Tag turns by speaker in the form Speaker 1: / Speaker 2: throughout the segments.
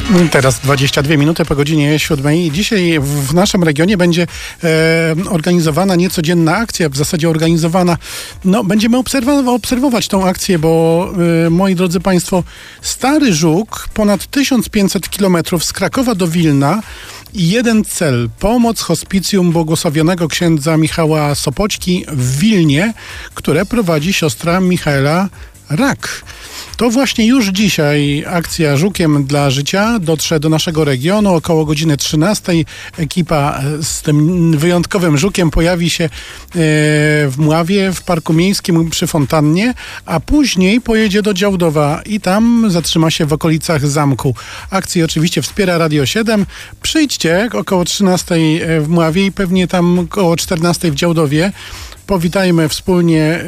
Speaker 1: Teraz 22 minuty po godzinie 7. Dzisiaj w naszym regionie będzie organizowana niecodzienna akcja, w zasadzie organizowana. Będziemy obserwować tą akcję, bo moi drodzy Państwo, Stary Żuk, ponad 1500 kilometrów z Krakowa do Wilna i jeden cel: pomoc hospicjum błogosławionego księdza Michała Sopoćki w Wilnie, które prowadzi siostra Michaela Rak. To właśnie już dzisiaj akcja Żukiem dla Życia dotrze do naszego regionu. Około godziny 13 ekipa z tym wyjątkowym żukiem pojawi się w Mławie, w Parku Miejskim przy Fontannie, a później pojedzie do Działdowa i tam zatrzyma się w okolicach zamku. Akcję oczywiście wspiera Radio 7. Przyjdźcie około 13 w Mławie i pewnie tam około 14 w Działdowie. Powitajmy wspólnie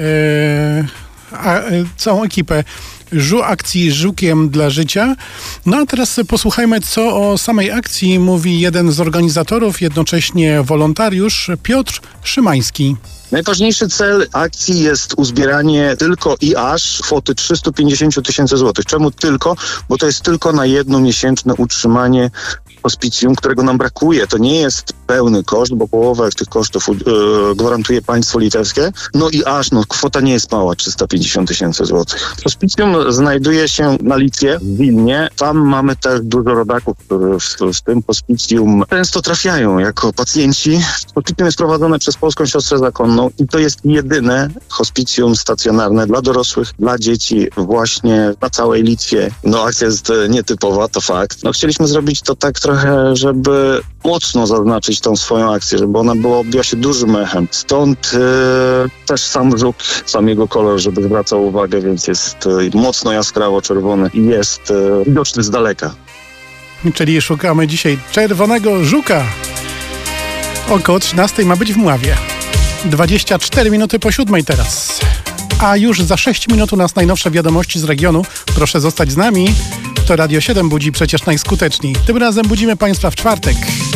Speaker 1: całą ekipę akcji Żukiem dla Życia. A teraz posłuchajmy, co o samej akcji mówi jeden z organizatorów, jednocześnie wolontariusz, Piotr Szymański.
Speaker 2: Najważniejszy cel akcji jest uzbieranie tylko i aż kwoty 350 tysięcy złotych. Czemu tylko? Bo to jest tylko na jednomiesięczne utrzymanie hospicjum, którego nam brakuje. To nie jest pełny koszt, bo połowę tych kosztów gwarantuje państwo litewskie. Kwota nie jest mała, 350 tysięcy złotych. Hospicjum znajduje się na Litwie, w Wilnie. Tam mamy też dużo rodaków, którzy w tym hospicjum często trafiają jako pacjenci. Hospicjum jest prowadzone przez Polską Siostrę Zakonną i to jest jedyne hospicjum stacjonarne dla dorosłych, dla dzieci właśnie na całej Litwie. Akcja jest nietypowa, to fakt. Chcieliśmy zrobić to tak trochę, żeby mocno zaznaczyć tą swoją akcję, żeby ona odbiła się dużym echem. Stąd też sam żuk, sam jego kolor, żeby zwracał uwagę, więc jest mocno jaskrawo czerwony i jest widoczny z daleka.
Speaker 1: Czyli szukamy dzisiaj czerwonego żuka. Około 13 ma być w Mławie. 24 minuty po 7 teraz. A już za 6 minut u nas najnowsze wiadomości z regionu. Proszę zostać z nami. To Radio 7 budzi przecież najskuteczniej. Tym razem budzimy Państwa w czwartek.